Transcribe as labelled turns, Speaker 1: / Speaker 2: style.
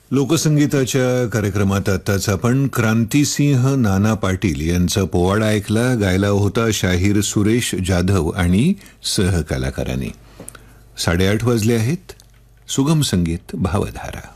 Speaker 1: लोकसंगीताच्या कार्यक्रमात आताच आपण क्रांतिसिंह नाना पाटील यांचा पोवाडा ऐकला. गायला होता शाहीर सुरेश जाधव आणि सहकलाकारांनी. 8:30 वाजले आहेत. सुगम संगीत भावधारा.